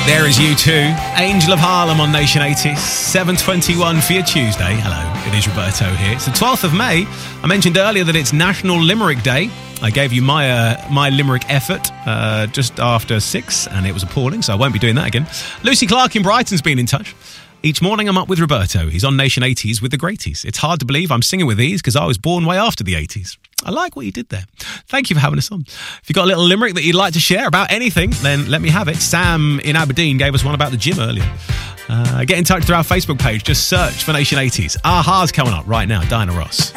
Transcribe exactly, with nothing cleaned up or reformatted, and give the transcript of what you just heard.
There is U two, Angel of Harlem on Nation eighty, seven twenty-one for your Tuesday. Hello, it is Roberto here. It's the twelfth of May. I mentioned earlier that it's National Limerick Day. I gave you my uh, my limerick effort uh, just after six, and it was appalling, so I won't be doing that again. Lucy Clark in Brighton's been in touch. Each morning I'm up with Roberto. He's on Nation eighties with the Greaties. It's hard to believe I'm singing with these because I was born way after the eighties. I like what you did there. Thank you for having us on. If you've got a little limerick that you'd like to share about anything, then let me have it. Sam in Aberdeen gave us one about the gym earlier. Uh, get in touch through our Facebook page. Just search for Nation eighties. Aha's coming up right now. Diana Ross.